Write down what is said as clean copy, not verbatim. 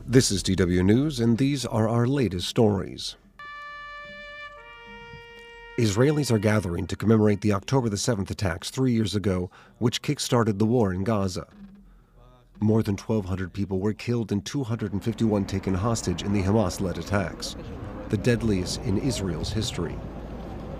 This is DW News, and these are our latest stories. Israelis are gathering to commemorate the October the 7th attacks 3 years ago, which kick-started the war in Gaza. More than 1,200 people were killed and 251 taken hostage in the Hamas-led attacks, the deadliest in Israel's history.